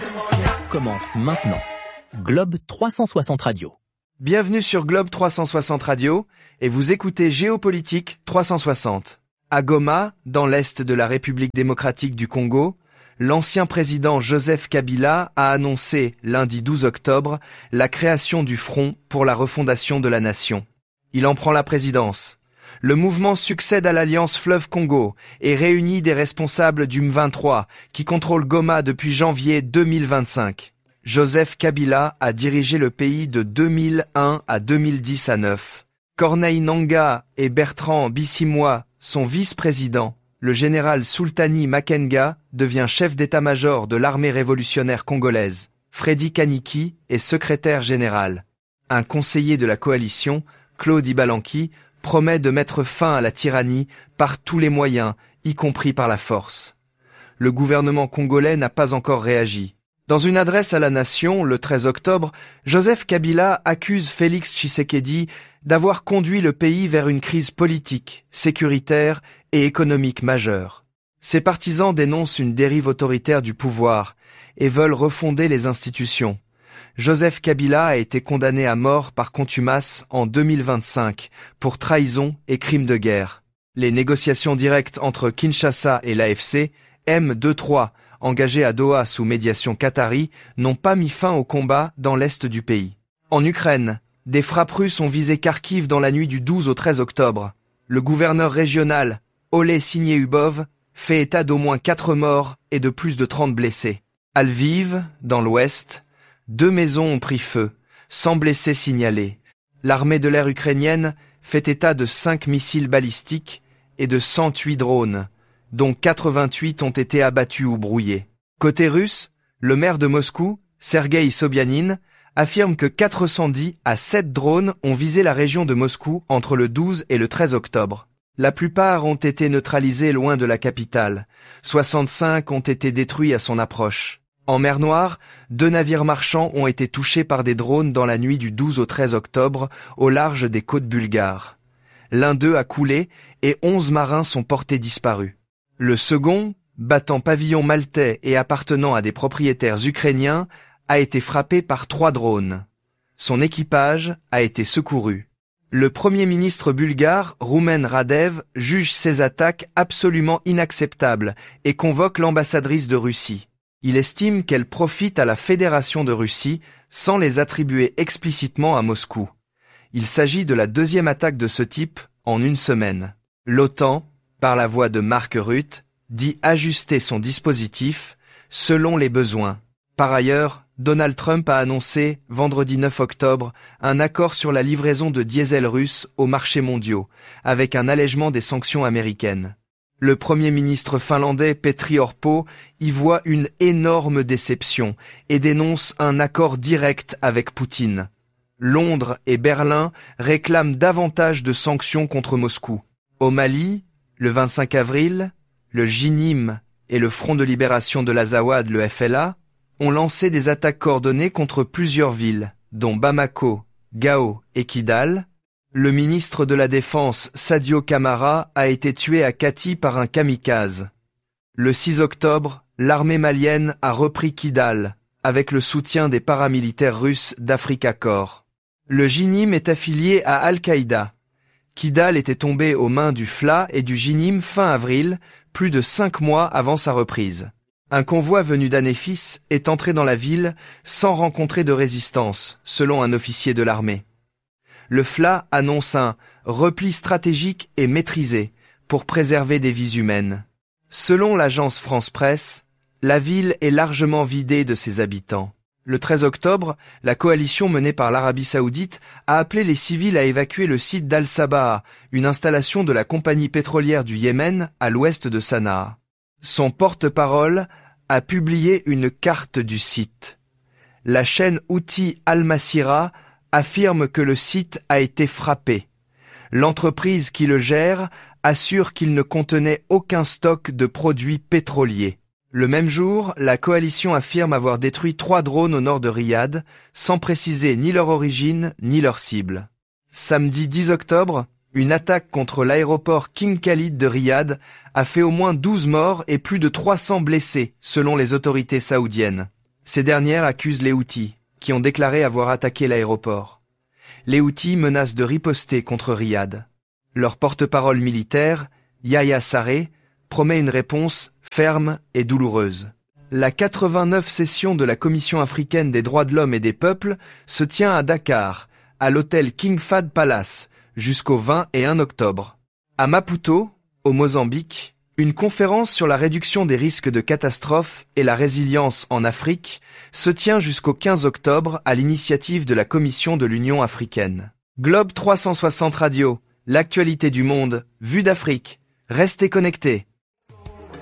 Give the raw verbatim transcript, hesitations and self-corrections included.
Commence maintenant. Globe trois cent soixante Radio. Bienvenue sur Globe trois cent soixante Radio et vous écoutez Géopolitique trois cent soixante. À Goma, dans l'est de la République démocratique du Congo, l'ancien président Joseph Kabila a annoncé lundi douze octobre la création du Front pour la refondation de la nation. Il en prend la présidence. Le mouvement succède à l'Alliance Fleuve Congo et réunit des responsables du M vingt-trois qui contrôle Goma depuis janvier deux mille vingt-cinq. Joseph Kabila a dirigé le pays de deux mille un à deux mille dix à neuf. Corneille Nangaa et Bertrand Bisimwa sont vice-présidents. Le général Sultani Makenga devient chef d'état-major de l'armée révolutionnaire congolaise. Freddy Kaniki est secrétaire général. Un conseiller de la coalition, Claude Ibalanki, promet de mettre fin à la tyrannie par tous les moyens, y compris par la force. Le gouvernement congolais n'a pas encore réagi. Dans une adresse à la nation, le treize octobre, Joseph Kabila accuse Félix Tshisekedi d'avoir conduit le pays vers une crise politique, sécuritaire et économique majeure. Ses partisans dénoncent une dérive autoritaire du pouvoir et veulent refonder les institutions. Joseph Kabila a été condamné à mort par contumace en deux mille vingt-cinq pour trahison et crimes de guerre. Les négociations directes entre Kinshasa et l'A F C, M vingt-trois, engagées à Doha sous médiation qatari, n'ont pas mis fin au combat dans l'est du pays. En Ukraine, des frappes russes ont visé Kharkiv dans la nuit du douze au treize octobre. Le gouverneur régional, Oleh Sineubov, fait état d'au moins quatre morts et de plus de trente blessés. À Lviv, dans l'ouest, deux maisons ont pris feu, sans blessés signalés. L'armée de l'air ukrainienne fait état de cinq missiles balistiques et de cent huit drones, dont quatre-vingt-huit ont été abattus ou brouillés. Côté russe, le maire de Moscou, Sergueï Sobyanin, affirme que quatre cent dix à sept drones ont visé la région de Moscou entre le douze et le treize octobre. La plupart ont été neutralisés loin de la capitale. soixante-cinq ont été détruits à son approche. En mer Noire, deux navires marchands ont été touchés par des drones dans la nuit du douze au treize octobre au large des côtes bulgares. L'un d'eux a coulé et onze marins sont portés disparus. Le second, battant pavillon maltais et appartenant à des propriétaires ukrainiens, a été frappé par trois drones. Son équipage a été secouru. Le premier ministre bulgare, Roumen Radev, juge ces attaques absolument inacceptables et convoque l'ambassadrice de Russie. Il estime qu'elle profite à la Fédération de Russie sans les attribuer explicitement à Moscou. Il s'agit de la deuxième attaque de ce type en une semaine. L'OTAN, par la voix de Mark Rutte, dit ajuster son dispositif selon les besoins. Par ailleurs, Donald Trump a annoncé, vendredi neuf octobre, un accord sur la livraison de diesel russe aux marchés mondiaux, avec un allègement des sanctions américaines. Le Premier ministre finlandais Petteri Orpo y voit une énorme déception et dénonce un accord direct avec Poutine. Londres et Berlin réclament davantage de sanctions contre Moscou. Au Mali, le vingt-cinq avril, le J N I M et le Front de libération de l'Azawad, le F L A, ont lancé des attaques coordonnées contre plusieurs villes, dont Bamako, Gao et Kidal. Le ministre de la Défense, Sadio Camara, a été tué à Kati par un kamikaze. Le six octobre, l'armée malienne a repris Kidal, avec le soutien des paramilitaires russes d'Africa Corps. Le J N I M est affilié à Al-Qaïda. Kidal était tombé aux mains du F L A et du J N I M fin avril, plus de cinq mois avant sa reprise. Un convoi venu d'Anéfis est entré dans la ville sans rencontrer de résistance, selon un officier de l'armée. Le F L A annonce un repli stratégique et maîtrisé pour préserver des vies humaines. Selon l'agence France Presse, la ville est largement vidée de ses habitants. Le treize octobre, la coalition menée par l'Arabie Saoudite a appelé les civils à évacuer le site d'Al-Sabah, une installation de la compagnie pétrolière du Yémen à l'ouest de Sanaa. Son porte-parole a publié une carte du site. La chaîne Houthi Al-Masira affirme que le site a été frappé. L'entreprise qui le gère assure qu'il ne contenait aucun stock de produits pétroliers. Le même jour, la coalition affirme avoir détruit trois drones au nord de Riyad, sans préciser ni leur origine ni leur cible. Samedi dix octobre, une attaque contre l'aéroport King Khalid de Riyad a fait au moins douze morts et plus de trois cents blessés, selon les autorités saoudiennes. Ces dernières accusent les Houthis, qui ont déclaré avoir attaqué l'aéroport. Les Houthis menacent de riposter contre Riyad. Leur porte-parole militaire, Yahya Sarré, promet une réponse ferme et douloureuse. La quatre-vingt-neuvième session de la Commission africaine des droits de l'homme et des peuples se tient à Dakar, à l'hôtel King Fahd Palace, jusqu'au vingt et un octobre. À Maputo, au Mozambique, une conférence sur la réduction des risques de catastrophes et la résilience en Afrique se tient jusqu'au quinze octobre à l'initiative de la Commission de l'Union africaine. Globe trois cent soixante Radio, l'actualité du monde, vue d'Afrique. Restez connectés.